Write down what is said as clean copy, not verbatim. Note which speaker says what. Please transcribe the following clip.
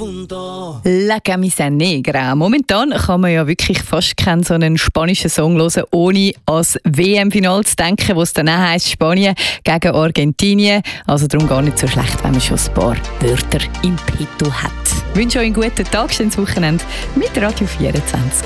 Speaker 1: La Camisa Negra. Momentan kann man ja wirklich fast keinen so einen spanischen Song hören, ohne ans WM-Final zu denken, wo es dann auch heisst, Spanien gegen Argentinien. Also darum gar nicht so schlecht, wenn man schon ein paar Wörter im Petto hat. Ich wünsche euch einen guten Tag, schönes Wochenende mit Radio 24.